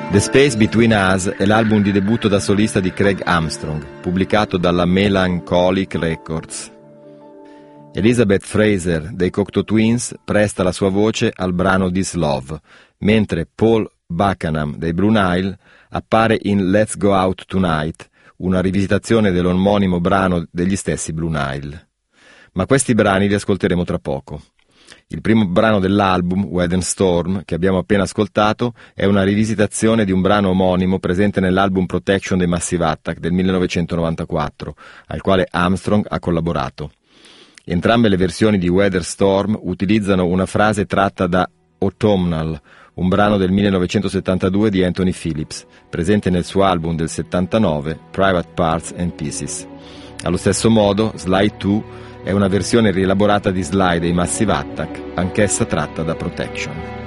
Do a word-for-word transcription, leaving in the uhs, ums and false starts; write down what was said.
The Space Between Us è l'album di debutto da solista di Craig Armstrong, pubblicato dalla Melancholic Records. Elizabeth Fraser dei Cocteau Twins presta la sua voce al brano This Love, mentre Paul Buchanan dei Blue Nile appare in Let's Go Out Tonight, una rivisitazione dell'omonimo brano degli stessi Blue Nile. Ma questi brani li ascolteremo tra poco. Il primo brano dell'album, Weather Storm, che abbiamo appena ascoltato, è una rivisitazione di un brano omonimo presente nell'album Protection dei Massive Attack del millenovecentonovantaquattro, al quale Armstrong ha collaborato. Entrambe le versioni di Weather Storm utilizzano una frase tratta da Autumnal, un brano del millenovecentosettantadue di Anthony Phillips, presente nel suo album del settantanove, Private Parts and Pieces. Allo stesso modo, Slide due è una versione rielaborata di Slide dei Massive Attack, anch'essa tratta da Protection.